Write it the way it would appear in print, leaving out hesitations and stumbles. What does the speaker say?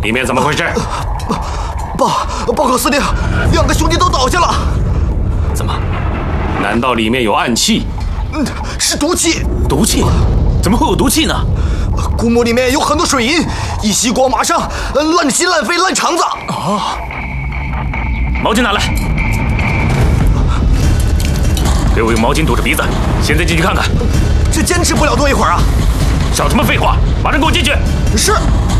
里面怎么回事？ 报告司令，2个兄弟都倒下了。 怎么？难道里面有暗器？ 是毒气。 毒气？怎么会有毒气呢？ 古墓里面有很多水银，一吸光马上烂心烂肺烂肠子。 哦，毛巾拿来，给我用毛巾堵着鼻子。现在进去看看。 这坚持不了多一会儿啊！ 少什么废话，马上给我进去。 是。